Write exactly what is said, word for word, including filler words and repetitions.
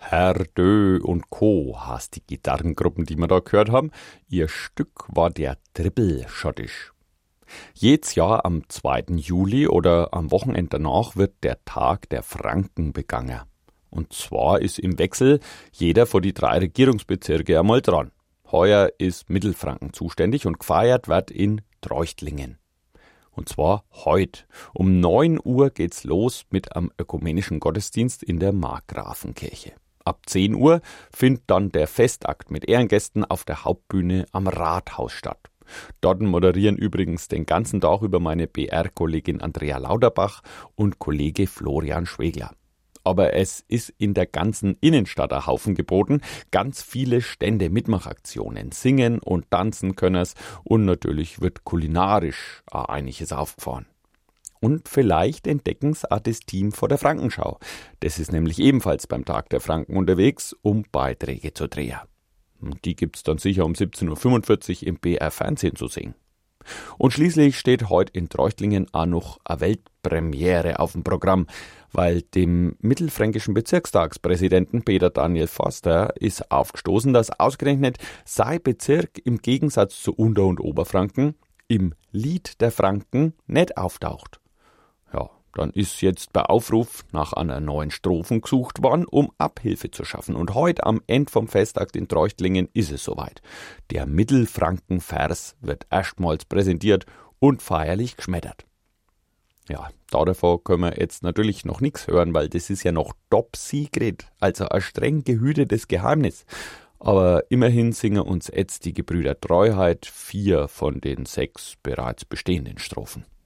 Herr Dö und Co. heißt die Gitarrengruppen, die wir da gehört haben. Ihr Stück war der Trippelschottisch. Jedes Jahr am zweiten Juli oder am Wochenende danach wird der Tag der Franken begangen. Und zwar ist im Wechsel jeder von die drei Regierungsbezirke einmal dran. Heuer ist Mittelfranken zuständig und gefeiert wird in Treuchtlingen. Und zwar heute. Um neun Uhr geht's los mit einem ökumenischen Gottesdienst in der Markgrafenkirche. Ab zehn Uhr findet dann der Festakt mit Ehrengästen auf der Hauptbühne am Rathaus statt. Dort moderieren übrigens den ganzen Tag über meine B R-Kollegin Andrea Lauterbach und Kollege Florian Schwegler. Aber es ist in der ganzen Innenstadt ein Haufen geboten. Ganz viele Stände, Mitmachaktionen, singen und tanzen können's und natürlich wird kulinarisch auch einiges aufgefahren. Und vielleicht entdecken's auch das Team vor der Frankenschau. Das ist nämlich ebenfalls beim Tag der Franken unterwegs, um Beiträge zu drehen. Die gibt's dann sicher um siebzehn Uhr fünfundvierzig im B R-Fernsehen zu sehen. Und schließlich steht heute in Treuchtlingen auch noch eine Weltpremiere auf dem Programm, weil dem mittelfränkischen Bezirkstagspräsidenten Peter Daniel Forster ist aufgestoßen, dass ausgerechnet sein Bezirk im Gegensatz zu Unter- und Oberfranken im Lied der Franken nicht auftaucht. Ja, dann ist jetzt bei Aufruf nach einer neuen Strophen gesucht worden, um Abhilfe zu schaffen. Und heute am Ende vom Festakt in Treuchtlingen ist es soweit. Der Mittelfranken-Vers wird erstmals präsentiert und feierlich geschmettert. Ja, davon können wir jetzt natürlich noch nichts hören, weil das ist ja noch top secret, also ein streng gehütetes Geheimnis. Aber immerhin singen uns jetzt die Gebrüder Treuheit vier von den sechs bereits bestehenden Strophen.